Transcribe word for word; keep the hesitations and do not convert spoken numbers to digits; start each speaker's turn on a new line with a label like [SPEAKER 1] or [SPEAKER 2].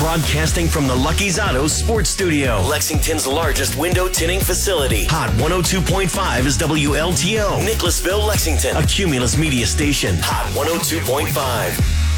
[SPEAKER 1] Broadcasting from the Lucky's Auto Sports Studio, Lexington's largest window tinting facility. Hot one oh two point five is W L T O. Nicholasville, Lexington. A Cumulus media station. Hot one oh two point five.